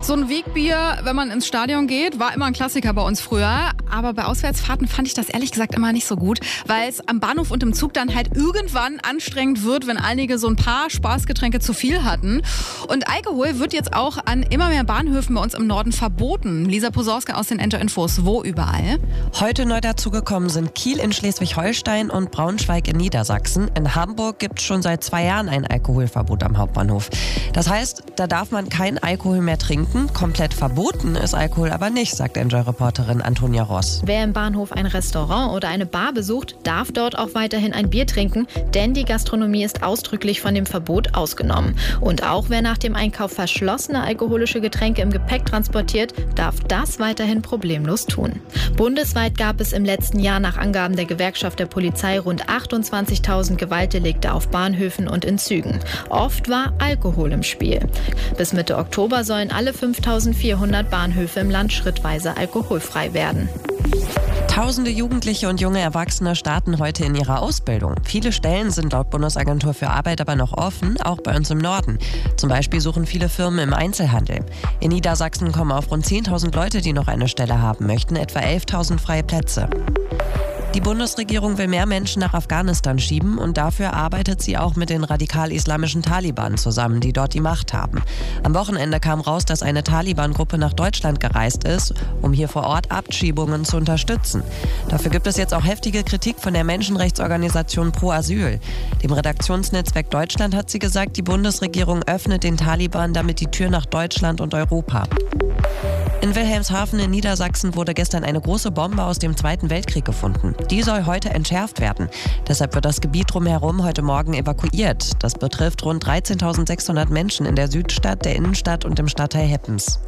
So ein Wegbier, wenn man ins Stadion geht, war immer ein Klassiker bei uns früher. Aber bei Auswärtsfahrten fand ich das ehrlich gesagt immer nicht so gut, weil es am Bahnhof und im Zug dann halt irgendwann anstrengend wird, wenn einige so ein paar Spaßgetränke zu viel hatten. Und Alkohol wird jetzt auch an immer mehr Bahnhöfen bei uns im Norden verboten. Lisa Posorska aus den Enjoy Infos. Wo überall? Heute neu dazugekommen sind Kiel in Schleswig-Holstein und Braunschweig in Niedersachsen. In Hamburg gibt es schon seit 2 Jahren ein Alkoholverbot am Hauptbahnhof. Das heißt, da darf man keinen Alkohol mehr trinken. Komplett verboten ist Alkohol aber nicht, sagt Enjoy-Reporterin Antonia Ross. Wer im Bahnhof ein Restaurant oder eine Bar besucht, darf dort auch weiterhin ein Bier trinken, denn die Gastronomie ist ausdrücklich von dem Verbot ausgenommen. Und auch wer nach dem Einkauf verschlossene alkoholische Getränke im Gepäck transportiert, darf das weiterhin problemlos tun. Bundesweit gab es im letzten Jahr nach Angaben der Gewerkschaft der Polizei rund 28.000 Gewaltdelikte auf Bahnhöfen und in Zügen. Oft war Alkohol im Spiel. Bis Mitte Oktober sollen alle 5.400 Bahnhöfe im Land schrittweise alkoholfrei werden. Tausende Jugendliche und junge Erwachsene starten heute in ihrer Ausbildung. Viele Stellen sind laut Bundesagentur für Arbeit aber noch offen, auch bei uns im Norden. Zum Beispiel suchen viele Firmen im Einzelhandel. In Niedersachsen kommen auf rund 10.000 Leute, die noch eine Stelle haben möchten, etwa 11.000 freie Plätze. Die Bundesregierung will mehr Menschen nach Afghanistan schieben und dafür arbeitet sie auch mit den radikal-islamischen Taliban zusammen, die dort die Macht haben. Am Wochenende kam raus, dass eine Taliban-Gruppe nach Deutschland gereist ist, um hier vor Ort Abschiebungen zu unterstützen. Dafür gibt es jetzt auch heftige Kritik von der Menschenrechtsorganisation Pro Asyl. Dem Redaktionsnetzwerk Deutschland hat sie gesagt, die Bundesregierung öffnet den Taliban damit die Tür nach Deutschland und Europa. In Wilhelmshaven in Niedersachsen wurde gestern eine große Bombe aus dem Zweiten Weltkrieg gefunden. Die soll heute entschärft werden. Deshalb wird das Gebiet drumherum heute Morgen evakuiert. Das betrifft rund 13.600 Menschen in der Südstadt, der Innenstadt und im Stadtteil Heppens.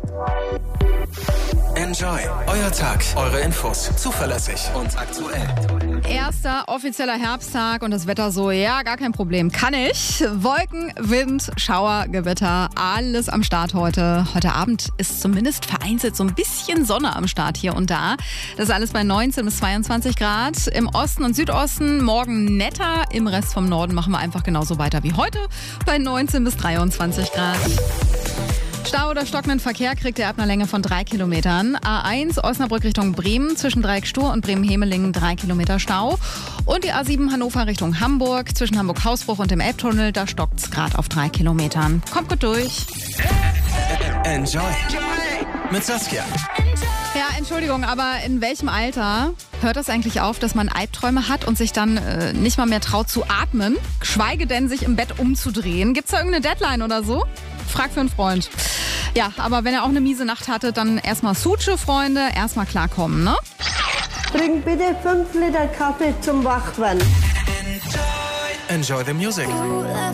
Enjoy. Euer Tag. Eure Infos. Zuverlässig und aktuell. Erster offizieller Herbsttag und das Wetter so, ja, gar kein Problem. Kann ich. Wolken, Wind, Schauer, Gewitter, alles am Start heute. Heute Abend ist zumindest vereinzelt so ein bisschen Sonne am Start hier und da. Das ist alles bei 19 bis 22 Grad. Im Osten und Südosten morgen netter. Im Rest vom Norden machen wir einfach genauso weiter wie heute bei 19 bis 23 Grad. Stau oder stockenden Verkehr kriegt ihr ab einer Länge von 3 Kilometern. A1 Osnabrück Richtung Bremen zwischen Dreieck-Stur und Bremen-Hemelingen 3 Kilometer Stau. Und die A7 Hannover Richtung Hamburg zwischen Hamburg-Hausbruch und dem Elbtunnel, da stockt es gerade auf 3 Kilometern. Kommt gut durch. Enjoy. Mit Saskia. Ja, Entschuldigung, aber in welchem Alter hört das eigentlich auf, dass man Albträume hat und sich dann nicht mal mehr traut zu atmen, geschweige denn sich im Bett umzudrehen? Gibt's da irgendeine Deadline oder so? Frag für einen Freund. Ja, aber wenn ihr auch eine miese Nacht hattet, dann erstmal Suche, Freunde, erstmal klarkommen, ne? Trink bitte 5 Liter Kaffee zum Wachwerden. Enjoy the music.